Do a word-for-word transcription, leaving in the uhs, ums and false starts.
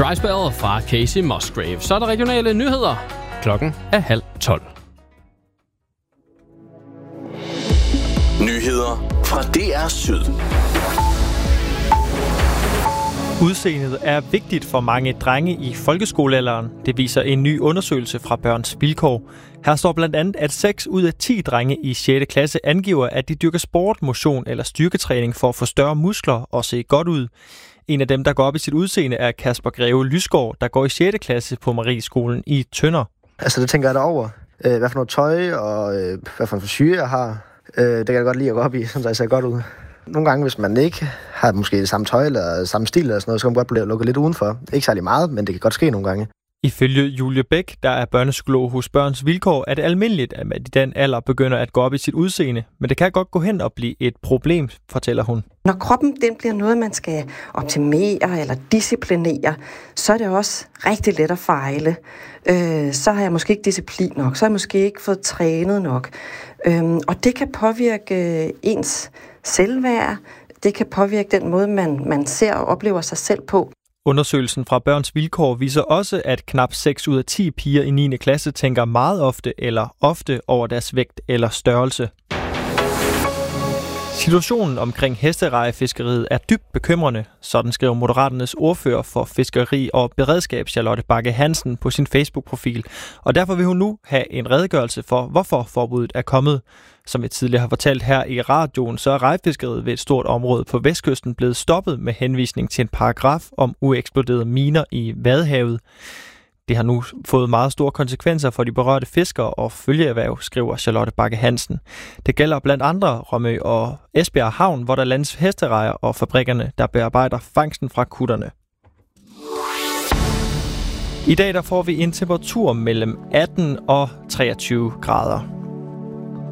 Dry Spell fra Casey Musgrave. Så er der regionale nyheder. Klokken er halv tolv. Nyheder fra D R Syd. Udseendet er vigtigt for mange drenge i folkeskolealderen. Det viser en ny undersøgelse fra Børns Vilkår. Her står blandt andet, at seks ud af ti drenge i sjette klasse angiver, at de dyrker sport, motion eller styrketræning for at få større muskler og se godt ud. En af dem, der går op i sit udseende, er Kasper Greve Lysgaard, der går i sjette klasse på Marieskolen i Tønder. Altså det tænker jeg derover. Øh, hvad for noget tøj og øh, hvad for en frisyre jeg har. Øh, det kan jeg godt lide at gå op i, så jeg ser godt ud. Nogle gange, hvis man ikke har måske det samme tøj eller samme stil eller sådan noget, så kan man godt blive lukket lidt udenfor. Ikke særlig meget, men det kan godt ske nogle gange. Ifølge Julie Bæk, der er børnepsykolog hos Børns Vilkår, er det almindeligt, at man i den alder begynder at gå op i sit udseende. Men det kan godt gå hen og blive et problem, fortæller hun. Når kroppen den bliver noget, man skal optimere eller disciplinere, så er det også rigtig let at fejle. Øh, så har jeg måske ikke disciplin nok, så har jeg måske ikke fået trænet nok. Øh, og det kan påvirke ens selvværd. Det kan påvirke den måde, man, man ser og oplever sig selv på. Undersøgelsen fra Børns Vilkår viser også, at knap seks ud af ti piger i niende klasse tænker meget ofte eller ofte over deres vægt eller størrelse. Situationen omkring hesterejefiskeriet er dybt bekymrende, sådan skriver Moderaternes ordfører for fiskeri og beredskab Charlotte Bagge Hansen på sin Facebook-profil. Og derfor vil hun nu have en redegørelse for, hvorfor forbuddet er kommet. Som vi tidligere har fortalt her i radioen, så er rejefiskeriet ved et stort område på vestkysten blevet stoppet med henvisning til en paragraf om ueksploderede miner i Vadehavet. Det har nu fået meget store konsekvenser for de berørte fiskere og følgeerhverv, skriver Charlotte Bagge Hansen. Det gælder blandt andre Rømø og Esbjerg Havn, hvor der landes hesterejer og fabrikkerne, der bearbejder fangsten fra kutterne. I dag der får vi en temperatur mellem atten og treogtyve grader.